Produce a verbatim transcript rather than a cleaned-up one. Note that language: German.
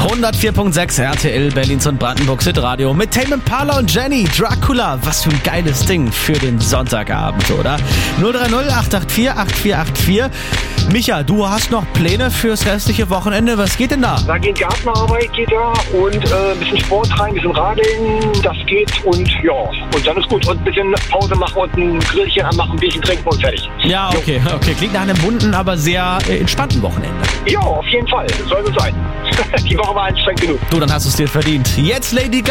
hundertvier Komma sechs R T L Berlins und Brandenburgs Hitradio mit Tame Impala und Jenny. Dracula, was für ein geiles Ding für den Sonntagabend, oder? null drei null acht acht vier acht vier acht vier. Micha, du hast noch Pläne fürs restliche Wochenende. Was geht denn da? Da geht Gartenarbeit, geht da und äh, ein bisschen Sport rein, ein bisschen Radeln, das geht und ja, und dann ist gut. Und ein bisschen Pause machen und ein Grillchen anmachen, ein Bierchen trinken und fertig. Ja, okay, okay. Klingt nach einem bunten, aber sehr äh, entspannten Wochenende. Ja, auf jeden Fall. Soll so sein. Die Woche war anstrengend genug. Du, dann hast du es dir verdient. Jetzt Lady Gaga.